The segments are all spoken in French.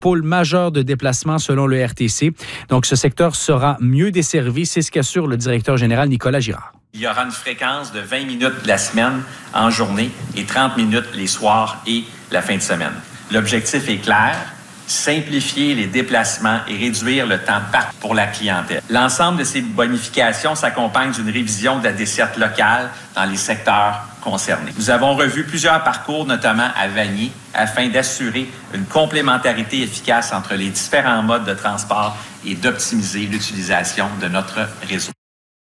pôle majeur de déplacement selon le RTC. Donc, ce secteur sera mieux desservi. C'est ce qu'assure le directeur général Nicolas Girard. Il y aura une fréquence de 20 minutes la semaine en journée et 30 minutes les soirs et la fin de semaine. L'objectif est clair, simplifier les déplacements et réduire le temps de parc pour la clientèle. L'ensemble de ces bonifications s'accompagne d'une révision de la desserte locale dans les secteurs concernés. Nous avons revu plusieurs parcours, notamment à Vanier, afin d'assurer une complémentarité efficace entre les différents modes de transport et d'optimiser l'utilisation de notre réseau.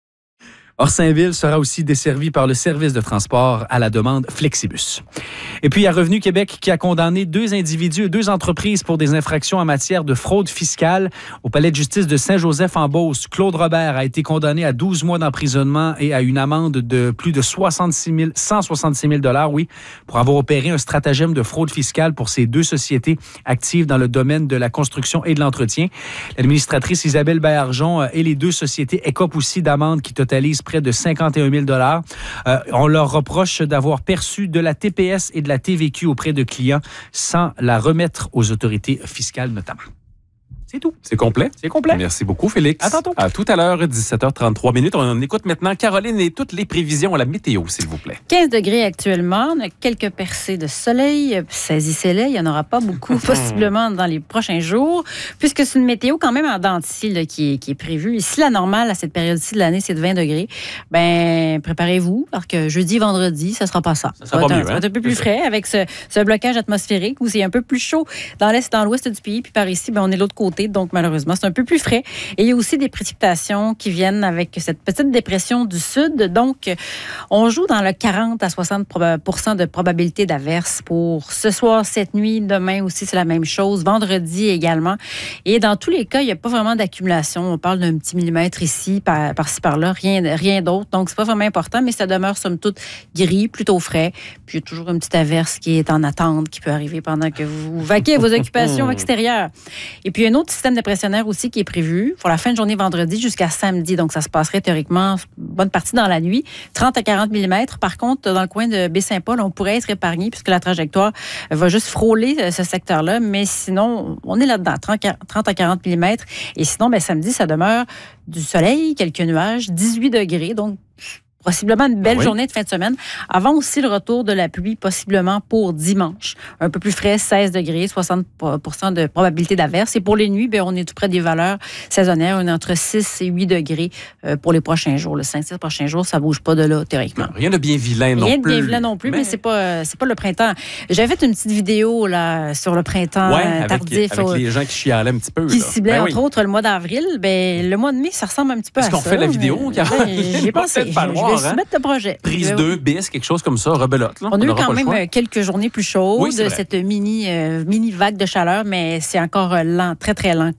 Orsainville sera aussi desservi par le service de transport à la demande Flexibus. Et puis, il y a Revenu Québec qui a condamné 2 individus et 2 entreprises pour des infractions en matière de fraude fiscale. Au palais de justice de Saint-Joseph-en-Beauce, Claude Robert a été condamné à 12 mois d'emprisonnement et à une amende de plus de 166 000 $, pour avoir opéré un stratagème de fraude fiscale pour ces 2 sociétés actives dans le domaine de la construction et de l'entretien. L'administratrice Isabelle Baillargeon et les 2 sociétés écopent aussi d'amendes qui totalisent près de 51 000 $. On leur reproche d'avoir perçu de la TPS et de la TVQ auprès de clients sans la remettre aux autorités fiscales notamment. C'est tout. C'est complet? C'est complet. Merci beaucoup, Félix. À tantôt. À tout à l'heure, 17h33. On écoute maintenant Caroline et toutes les prévisions à la météo, s'il vous plaît. 15 degrés actuellement. On a quelques percées de soleil. Saisissez-les. Il n'y en aura pas beaucoup, possiblement, dans les prochains jours, puisque c'est une météo quand même en dents de scie là, qui est prévue. Ici, la normale, à cette période-ci de l'année, c'est de 20 degrés. Ben, préparez-vous, parce que jeudi, vendredi, ça ne sera pas ça. Ça va être un peu plus frais, avec ce blocage atmosphérique où c'est un peu plus chaud dans l'est et dans l'ouest du pays. Puis par ici, ben, on est de l'autre côté. Donc, malheureusement, c'est un peu plus frais. Et il y a aussi des précipitations qui viennent avec cette petite dépression du sud. Donc, on joue dans le 40 à 60 % de probabilité d'averse pour ce soir, cette nuit. Demain aussi, c'est la même chose. Vendredi également. Et dans tous les cas, il n'y a pas vraiment d'accumulation. On parle d'un petit millimètre ici, par-ci, par-là. Rien d'autre. Donc, c'est pas vraiment important, mais ça demeure, somme toute, gris, plutôt frais. Puis, il y a toujours une petite averse qui est en attente, qui peut arriver pendant que vous vaquez vos occupations extérieures. Et puis, un autre système dépressionnaire aussi qui est prévu pour la fin de journée vendredi jusqu'à samedi. Donc, ça se passerait théoriquement une bonne partie dans la nuit. 30 à 40 mm. Par contre, dans le coin de Baie-Saint-Paul, on pourrait être épargné puisque la trajectoire va juste frôler ce secteur-là. Mais sinon, on est là-dedans, 30 à 40 mm. Et sinon, ben, samedi, ça demeure du soleil, quelques nuages, 18 degrés. Donc, possiblement une belle journée de fin de semaine. Avant aussi le retour de la pluie, possiblement pour dimanche. Un peu plus frais, 16 degrés, 60 % de probabilité d'averse. Et pour les nuits, bien, on est tout près des valeurs saisonnières. On est entre 6 et 8 degrés pour les prochains jours. Le 5-6 prochains jours, ça ne bouge pas de là, théoriquement. Rien de bien vilain non plus. Rien de bien vilain non plus, mais c'est pas le printemps. J'avais fait une petite vidéo là, sur le printemps tardif. Avec les gens qui chialaient un petit peu. Qui ciblaient, entre autres, le mois d'avril. Ben, le mois de mai, ça ressemble un petit peu à ça. Est-ce qu'on fait la vidéo, Caroline? J'ai pensé. Je vais soumettre le projet. Prise 2, bis, quelque chose comme ça, rebelote. Là. On a eu quand même quelques journées plus chaudes, cette mini vague de chaleur, mais c'est encore lent, très, très lent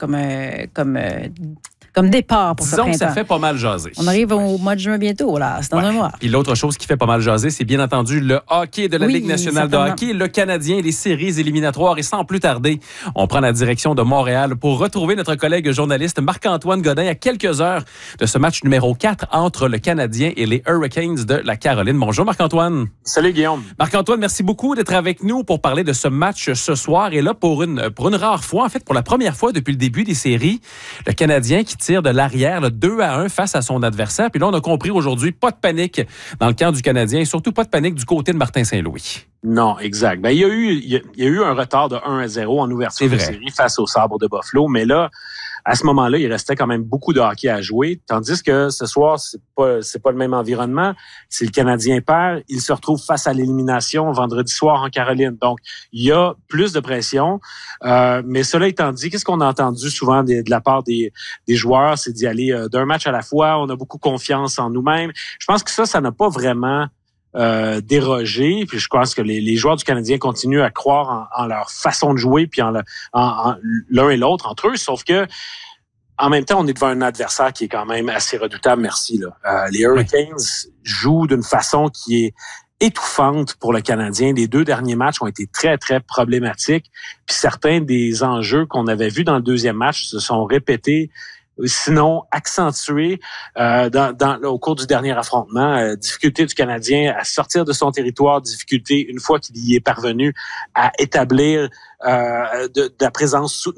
comme départ pour ce printemps. Disons que ça fait pas mal jaser. On arrive au mois de juin bientôt, là. C'est dans un mois. Puis l'autre chose qui fait pas mal jaser, c'est bien entendu le hockey de la Ligue nationale de hockey, le Canadien, les séries éliminatoires. Et sans plus tarder, on prend la direction de Montréal pour retrouver notre collègue journaliste Marc-Antoine Godin à quelques heures de ce match numéro 4 entre le Canadien et les Hurricanes de la Caroline. Bonjour Marc-Antoine. Salut Guillaume. Marc-Antoine, merci beaucoup d'être avec nous pour parler de ce match ce soir. Et là, pour une rare fois, en fait, pour la première fois depuis le début des séries, le Canadien qui tire de l'arrière, 2-1 face à son adversaire. Puis là, on a compris aujourd'hui, pas de panique dans le camp du Canadien et surtout pas de panique du côté de Martin Saint-Louis. Non, exact. Ben, il y a eu un retard de 1-0 en ouverture de série face aux Sabres de Buffalo, mais là, à ce moment-là, il restait quand même beaucoup de hockey à jouer, tandis que ce soir, c'est pas le même environnement. Si le Canadien perd, il se retrouve face à l'élimination vendredi soir en Caroline. Donc, il y a plus de pression. Mais cela étant dit, qu'est-ce qu'on a entendu souvent de la part des joueurs, c'est d'y aller d'un match à la fois. On a beaucoup confiance en nous-mêmes. Je pense que ça n'a pas vraiment dérogé. Puis je pense que les joueurs du Canadien continuent à croire en leur façon de jouer, puis en l'un et l'autre entre eux. Sauf que en même temps, on est devant un adversaire qui est quand même assez redoutable. Merci. Les Hurricanes jouent d'une façon qui est étouffante pour le Canadien. Les 2 derniers matchs ont été très, très problématiques. Puis certains des enjeux qu'on avait vus dans le deuxième match se sont répétés sinon accentué au cours du dernier affrontement. Difficulté du Canadien à sortir de son territoire, difficulté une fois qu'il y est parvenu à établir de la présence soutenue